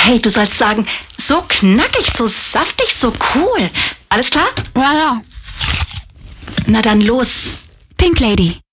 Hey, du sollst sagen, so knackig, so saftig, so cool. Alles klar? Ja. Na dann los. Pink Lady.